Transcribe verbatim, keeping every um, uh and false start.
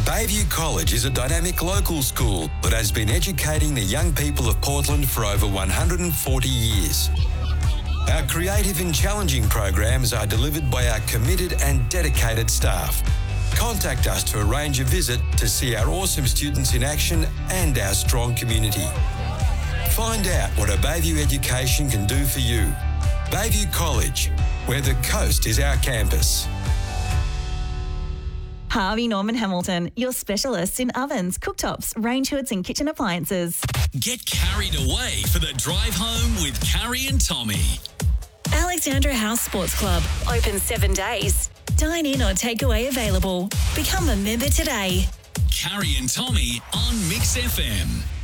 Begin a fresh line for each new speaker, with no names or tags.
Bayview College is a dynamic local school that has been educating the young people of Portland for over one hundred forty years. Our creative and challenging programs are delivered by our committed and dedicated staff. Contact us to arrange a visit to see our awesome students in action and our strong community. Find out what a Bayview education can do for you. Bayview College, where the coast is our campus.
Harvey Norman Hamilton, your specialists in ovens, cooktops, range hoods and kitchen appliances.
Get carried away for the drive home with Carrie and Tommy.
Alexandra House Sports Club, open seven days. Dine in or takeaway available. Become a member today.
Carrie and Tommy on Mix F M.